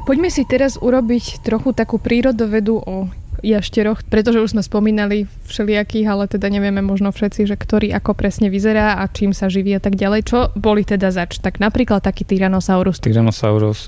Poďme si teraz urobiť trochu takú prírodovedu o jašteroch, pretože už sme spomínali všelijakých, ale teda nevieme možno všetci, že ktorý ako presne vyzerá a čím sa živí a tak ďalej. Čo boli teda zač? Tak napríklad taký Tyrannosaurus. Tyrannosaurus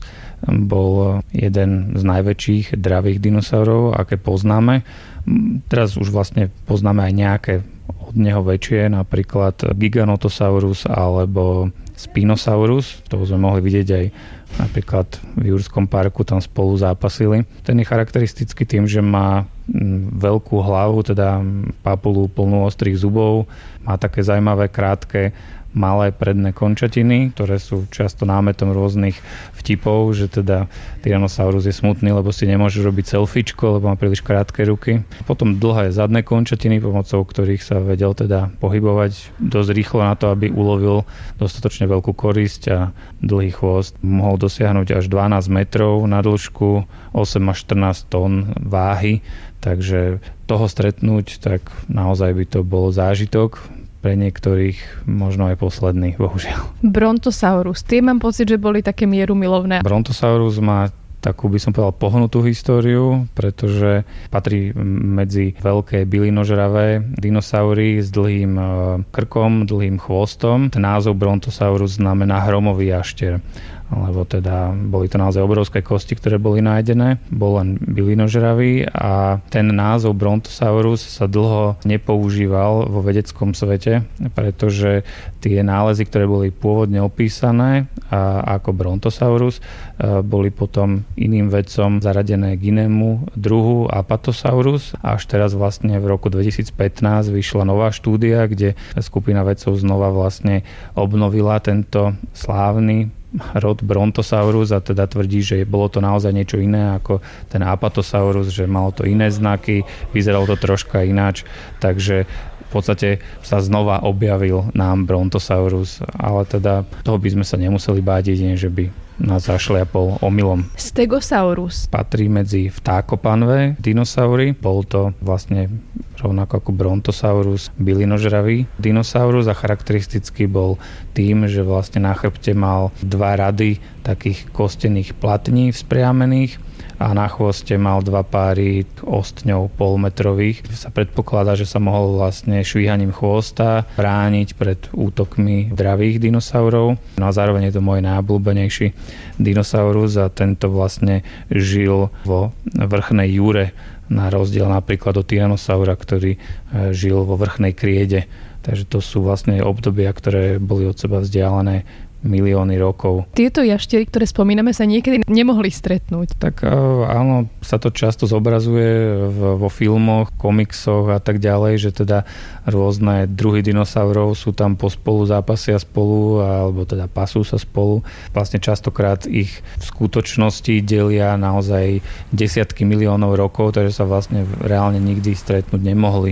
bol jeden z najväčších dravých dinosaurov, aké poznáme. Teraz už vlastne poznáme aj nejaké od neho väčšie, napríklad Giganotosaurus alebo Spinosaurus. To sme mohli vidieť aj napríklad v Jurskom parku, tam spolu zápasili. Ten je charakteristický tým, že má veľkú hlavu, teda papulu plnú ostrých zubov, má také zaujímavé krátke malé predné končatiny, ktoré sú často námetom rôznych vtipov, že teda Tyrannosaurus je smutný, lebo si nemôže robiť selfiečko, lebo má príliš krátke ruky. Potom dlhé zadné končatiny, pomocou ktorých sa vedel teda pohybovať dosť rýchlo na to, aby ulovil dostatočne veľkú korisť, a dlhý chvost mohol dosiahnuť až 12 metrov na dĺžku, 8 až 14 tón váhy, takže toho stretnúť, tak naozaj by to bol zážitok. Pre niektorých možno aj posledný, bohužiaľ. Brontosaurus. Tie mám pocit, že boli také mierumilovné. Brontosaurus má takú, by som povedal, pohnutú históriu, pretože patrí medzi veľké bylinožravé dinosaury s dlhým krkom, dlhým chvostom. Ten názov Brontosaurus znamená hromový jašter, lebo teda boli to naozaj obrovské kosti, ktoré boli nájdené. Bol len bylinožravý a ten názov Brontosaurus sa dlho nepoužíval vo vedeckom svete, pretože tie nálezy, ktoré boli pôvodne opísané ako Brontosaurus, boli potom iným vedcom zaradené k inému druhu Apatosaurus. Až teraz vlastne v roku 2015 vyšla nová štúdia, kde skupina vedcov znova vlastne obnovila tento slávny rod Brontosaurus a teda tvrdí, že bolo to naozaj niečo iné ako ten Apatosaurus, že malo to iné znaky, vyzeralo to troška ináč, takže v podstate sa znova objavil nám Brontosaurus, ale teda toho by sme sa nemuseli báť, jedine, že by nás zašliapol omylom. Stegosaurus. Patrí medzi vtákopanvé dinosaury. Bol to vlastne rovnako ako Brontosaurus bylinožravý dinosaurus a charakteristický bol tým, že vlastne na chrbte mal 2 rady takých kostených platní vzpriamených a na chvoste mal 2 páry ostňov polmetrových. Sa predpokladá, že sa mohol vlastne švíhaním chvosta brániť pred útokmi dravých dinosaurov. No a zároveň je to môj najobľúbenejší dinosaurus a tento vlastne žil vo vrchnej jure, na rozdiel napríklad od Tyrannosaura, ktorý žil vo vrchnej kriede. Takže to sú vlastne obdobia, ktoré boli od seba vzdialené milióny rokov. Tieto jaštery, ktoré spomíname, sa niekedy nemohli stretnúť. Tak áno, sa to často zobrazuje vo filmoch, komiksoch a tak ďalej, že teda rôzne druhy dinosaurov sú tam pospolu, zápasia spolu alebo teda pasú sa spolu. Vlastne častokrát ich v skutočnosti delia naozaj desiatky miliónov rokov, takže sa vlastne reálne nikdy stretnúť nemohli.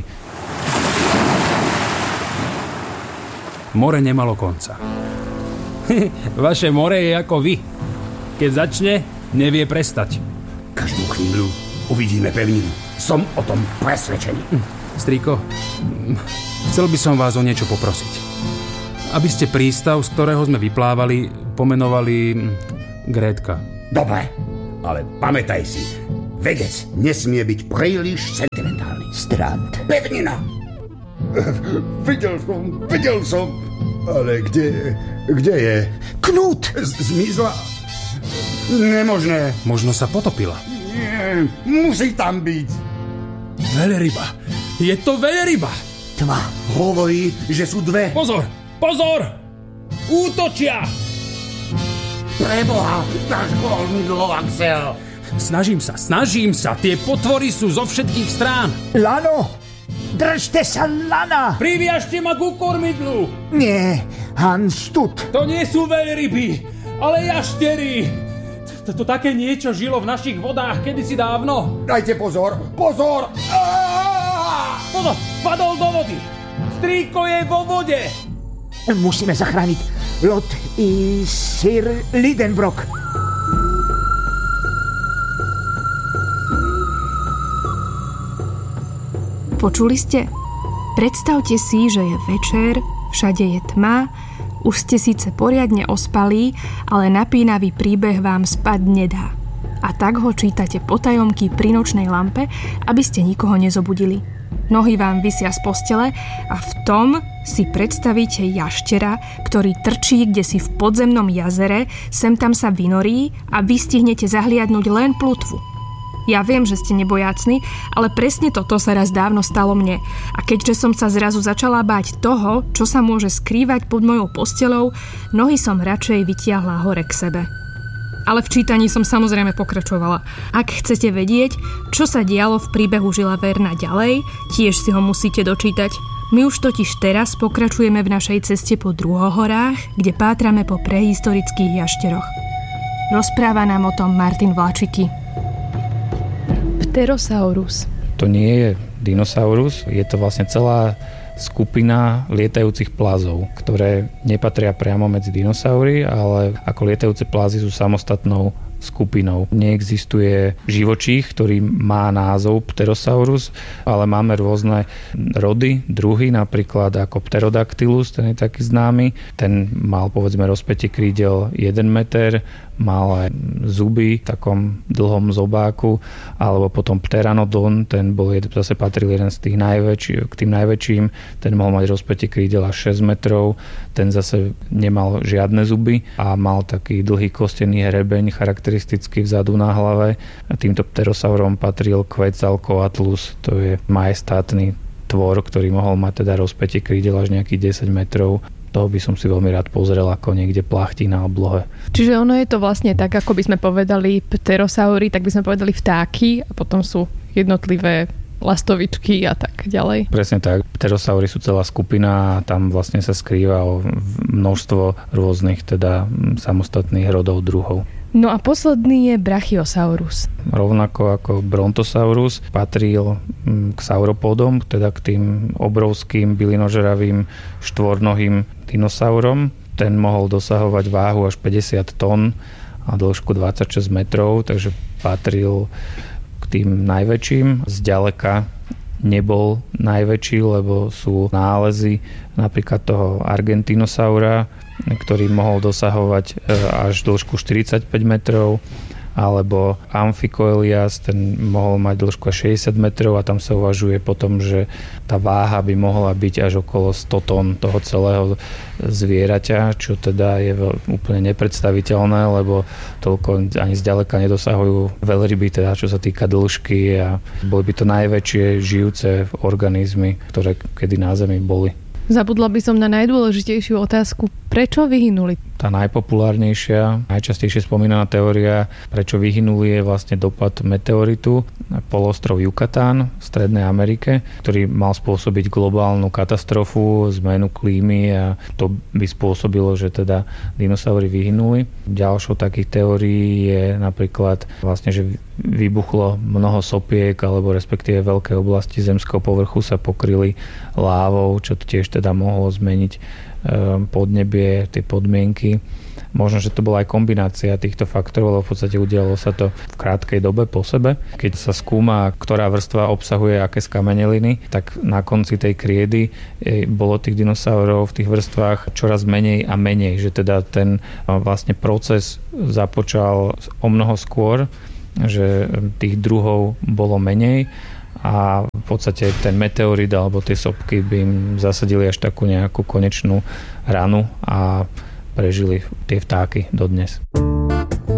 More nemalo konca. Vaše more je ako vy. Keď začne, nevie prestať. Každú chvíľu uvidíme pevninu. Som o tom presvedčený. Strýko, chcel by som vás o niečo poprosiť. Aby ste prístav, z ktorého sme vyplávali, pomenovali Grétka. Dobre, ale pamätaj si, vedec nesmie byť príliš sentimentálny. Strand. Pevnina! Videl som. Ale kde je? Knút! Zmizla? Nemožné. Možno sa potopila. Nie, musí tam byť. Veľryba. Je to veľryba. Tma. Hovorí, že sú 2. Pozor! Pozor! Útočia! Preboha, dáš kormidlo, Axel. Snažím sa. Tie potvory sú zo všetkých strán. Lano! Držte sa, lana! Priviažte ma ku kormidlu! Nie, Hans, tut. To nie sú veľryby, ale jaštery. To také niečo žilo v našich vodách kedysi dávno. Dajte pozor, pozor! Pozor, spadol do vody. Strýko je vo vode. Musíme zachrániť Lot i Sir Lidenbrock. Počuli ste? Predstavte si, že je večer, všade je tma, už ste síce poriadne ospalí, ale napínavý príbeh vám spať nedá. a tak ho čítate potajomky pri nočnej lampe, aby ste nikoho nezobudili. Nohy vám visia z postele a v tom si predstavíte jaštera, ktorý trčí kdesi v podzemnom jazere, sem tam sa vynorí a vy stihnete zahliadnúť len plutvu. Ja viem, že ste nebojácni, ale presne toto sa raz dávno stalo mne. A keďže som sa zrazu začala báť toho, čo sa môže skrývať pod mojou posteľou, nohy som radšej vytiahla hore k sebe. Ale v čítaní som samozrejme pokračovala. Ak chcete vedieť, čo sa dialo v príbehu Žila Verna ďalej, tiež si ho musíte dočítať. My už totiž teraz pokračujeme v našej ceste po Druhohorách, kde pátrame po prehistorických jašteroch. Rozpráva nám o tom Martin Vláčiky. Pterosaurus. To nie je dinosaurus, je to vlastne celá skupina lietajúcich plazov, ktoré nepatria priamo medzi dinosaury, ale ako lietajúce plazy sú samostatnou skupinou. Neexistuje živočích, ktorý má názov Pterosaurus, ale máme rôzne rody, druhy, napríklad ako Pterodactylus, ten je taký známy. Ten mal povedzme rozpätie krídel 1 meter, mal aj zuby v takom dlhom zobáku, alebo potom Pteranodon, ten bol zase patril jeden z tých k tým najväčším, ten mohol mať rozpätie krídel až 6 metrov, ten zase nemal žiadne zuby a mal taký dlhý kostený hrebeň, charakteristický vzadu na hlave. A týmto pterosaurom patril Quetzalcoatlus, to je majestátny tvor, ktorý mohol mať teda rozpätie krídel až nejakých 10 metrov. To by som si veľmi rád pozrel, ako niekde plachtí na oblohe. Čiže ono je to vlastne tak, ako by sme povedali pterosaury, tak by sme povedali vtáky a potom sú jednotlivé lastovičky a tak ďalej. Presne tak. Pterosaury sú celá skupina a tam vlastne sa skrýva množstvo rôznych teda samostatných rodov, druhov. No a posledný je Brachiosaurus. Rovnako ako Brontosaurus patril k sauropodom, teda k tým obrovským bylinožravým štvornohým dinosaurom. Ten mohol dosahovať váhu až 50 tón a dĺžku 26 metrov, takže patril k tým najväčším. Zďaleka nebol najväčší, lebo sú nálezy napríklad toho Argentinosaura, ktorý mohol dosahovať až dĺžku 45 metrov, alebo Amphicoelias, ten mohol mať dĺžku 60 metrov a tam sa uvažuje potom, že tá váha by mohla byť až okolo 100 tón toho celého zvieraťa, čo teda je úplne nepredstaviteľné, lebo toľko ani zďaleka nedosahujú veľryby, teda čo sa týka dĺžky, a boli by to najväčšie žijúce organizmy, ktoré kedy na Zemi boli. Zabudla by som na najdôležitejšiu otázku. Prečo vyhynuli? Tá najpopulárnejšia, najčastejšie spomínaná teória, prečo vyhynuli, je vlastne dopad meteoritu na poloostrov Yucatán v Strednej Amerike, ktorý mal spôsobiť globálnu katastrofu, zmenu klímy, a to by spôsobilo, že teda dinosaury vyhynuli. Ďalšou takých teórií je napríklad vlastne, že vybuchlo mnoho sopiek, alebo respektíve veľké oblasti zemského povrchu sa pokryli lávou, čo tiež teda mohlo zmeniť podnebie, tie podmienky. Možno, že to bola aj kombinácia týchto faktorov, lebo v podstate udialo sa to v krátkej dobe po sebe. Keď sa skúma, ktorá vrstva obsahuje aké skameneliny, tak na konci tej kriedy bolo tých dinosaurov v tých vrstvách čoraz menej a menej, že teda ten vlastne proces započal o mnoho skôr, že tých druhov bolo menej a v podstate ten meteorit alebo tie sopky by im zasadili až takú nejakú konečnú ranu a prežili tie vtáky dodnes.